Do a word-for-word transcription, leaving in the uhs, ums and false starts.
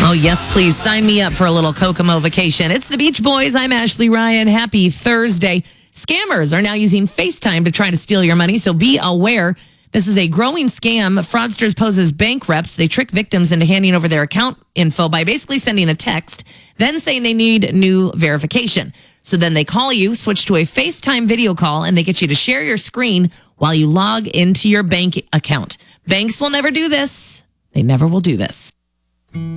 Oh, yes, please. Sign me up for a little Kokomo vacation. It's the Beach Boys. I'm Ashley Ryan. Happy Thursday. Scammers are now using FaceTime to try to steal your money, so be aware. This is a growing scam. Fraudsters pose as bank reps. They trick victims into handing over their account info by basically sending a text, then saying they need new verification. So then they call you, switch to a FaceTime video call, and they get you to share your screen while you log into your bank account. Banks will never do this. They never will do this.